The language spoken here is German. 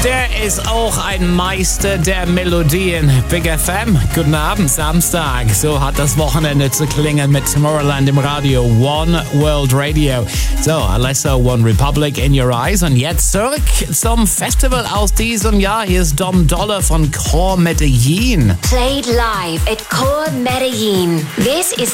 Der ist auch ein Meister der Melodien. Big FM, guten Abend, Samstag. So hat das Wochenende zu klingen mit Tomorrowland im Radio. One World Radio. So, Alesso, One Republic, In Your Eyes. Und jetzt zurück zum Festival aus diesem Jahr. Hier ist Dom Dolla von Core Medellin. Played live at Core Medellin. This is